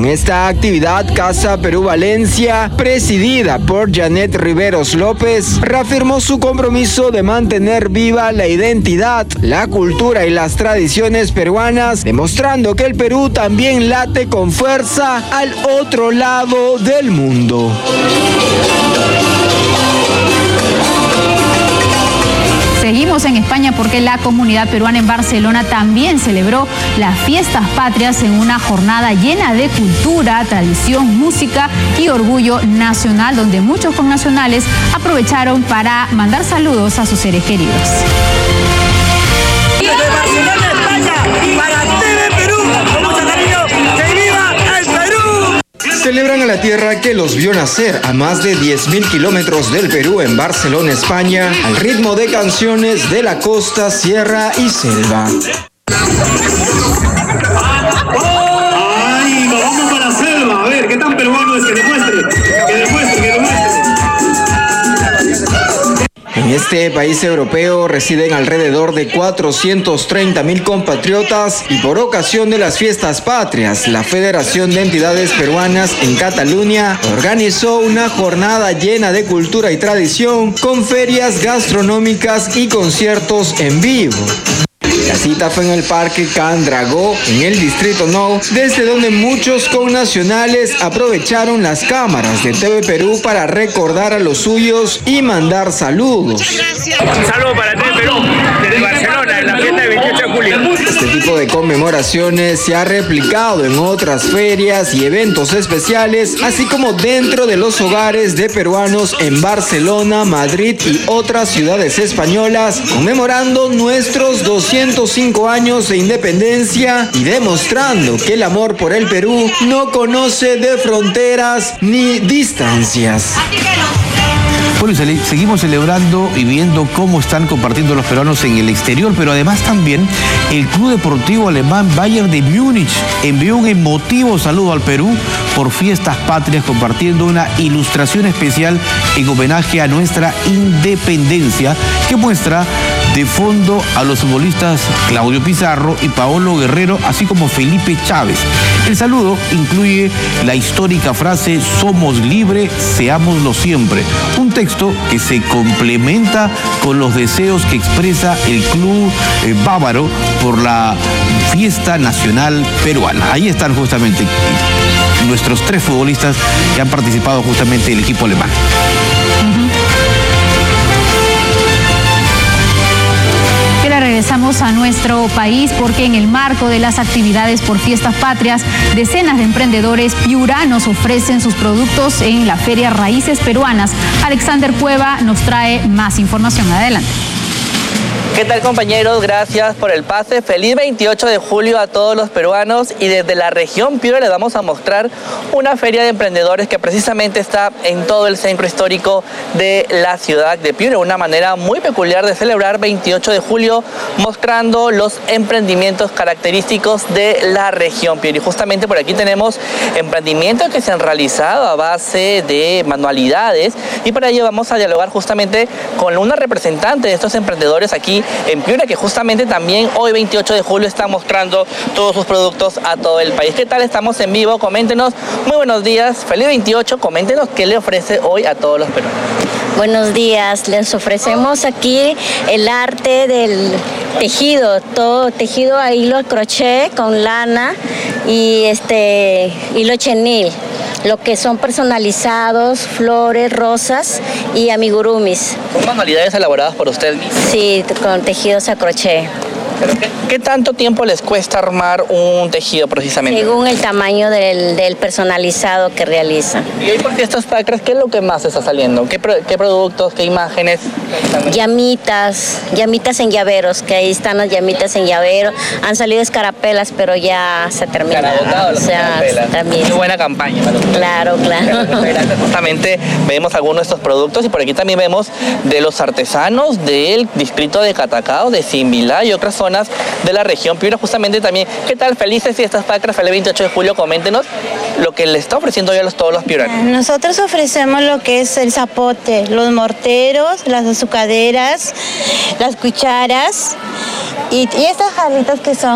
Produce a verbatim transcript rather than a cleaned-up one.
esta actividad, Casa Perú Valencia, presidida por Janet Riveros López, reafirmó su compromiso de mantener viva la identidad, la cultura y las tradiciones peruanas, demostrando que el Perú también late con fuerza al otro lado del mundo. Seguimos en España porque la comunidad peruana en Barcelona también celebró las fiestas patrias en una jornada llena de cultura, tradición, música y orgullo nacional, donde muchos connacionales aprovecharon para mandar saludos a sus seres queridos. Desde Barcelona, España, para T V Perú, con mucho cariño, ¡que viva el Perú! Celebran a la tierra que los vio nacer a más de diez mil kilómetros del Perú en Barcelona, España, al ritmo de canciones de la costa, sierra y selva. ¡Ay, vamos para la selva! A ver, ¿qué tan peruano es? Que demuestre, que demuestre, que demuestre. En este país europeo residen alrededor de cuatrocientos treinta mil compatriotas y por ocasión de las fiestas patrias, la Federación de Entidades Peruanas en Cataluña organizó una jornada llena de cultura y tradición con ferias gastronómicas y conciertos en vivo. La cita fue en el Parque Can Dragó, en el Distrito Nou, desde donde muchos connacionales aprovecharon las cámaras de T V Perú para recordar a los suyos y mandar saludos. Un saludo para T V Perú, desde Barcelona, en la fiesta del veintiocho de julio. Este tipo de conmemoraciones se ha replicado en otras ferias y eventos especiales, así como dentro de los hogares de peruanos en Barcelona, Madrid y otras ciudades españolas, conmemorando nuestros doscientos cinco años de independencia y demostrando que el amor por el Perú no conoce de fronteras ni distancias. Bueno, y seguimos celebrando y viendo cómo están compartiendo los peruanos en el exterior, pero además también el Club Deportivo Alemán Bayern de Múnich envió un emotivo saludo al Perú por fiestas patrias, compartiendo una ilustración especial en homenaje a nuestra independencia que muestra de fondo a los futbolistas Claudio Pizarro y Paolo Guerrero, así como Felipe Chávez. El saludo incluye la histórica frase "Somos libres, seámoslo siempre", un texto que se complementa con los deseos que expresa el club eh, bávaro por la fiesta nacional peruana. Ahí están justamente nuestros tres futbolistas que han participado justamente del equipo alemán. Regresamos a nuestro país porque en el marco de las actividades por fiestas patrias, decenas de emprendedores piuranos ofrecen sus productos en la Feria Raíces Peruanas. Alexander Cueva nos trae más información. Adelante. ¿Qué tal, compañeros? Gracias por el pase. Feliz veintiocho de julio a todos los peruanos, y desde la región Piura les vamos a mostrar una feria de emprendedores que precisamente está en todo el centro histórico de la ciudad de Piura. Una manera muy peculiar de celebrar veintiocho de julio, mostrando los emprendimientos característicos de la región Piura. Y justamente por aquí tenemos emprendimientos que se han realizado a base de manualidades, y para ello vamos a dialogar justamente con una representante de estos emprendedores aquí en Piura, que justamente también hoy veintiocho de julio está mostrando todos sus productos a todo el país. ¿Qué tal? Estamos en vivo, coméntenos. Muy buenos días, feliz veintiocho, coméntenos qué le ofrece hoy a todos los peruanos. Buenos días, les ofrecemos aquí el arte del tejido, todo tejido a hilo crochet con lana y este hilo chenil, lo que son personalizados, flores, rosas y amigurumis. ¿Son manualidades elaboradas por usted mismo? Sí, con tejidos a crochet. ¿Qué, ¿Qué tanto tiempo les cuesta armar un tejido precisamente? Según el tamaño del, del personalizado que realizan. Y hoy por fiestas patrias, ¿qué es lo que más está saliendo? ¿Qué, pro, qué productos, qué imágenes? Llamitas, llamitas en llaveros, que ahí están las llamitas en llavero. Han salido escarapelas, pero ya se terminaron. O sea, también. Qué buena campaña. Claro, claro. Gracias. Justamente vemos algunos de estos productos, y por aquí también vemos de los artesanos del distrito de Catacao, de Simbilá y otras zonas de la región Piura. Justamente también, ¿qué tal? Felices fiestas patrias, feliz veintiocho de julio. Coméntenos lo que le está ofreciendo hoy a los, todos los piuranos. Nosotros ofrecemos lo que es el zapote, los morteros, las azucaderas, las cucharas y, y estas jarritas que son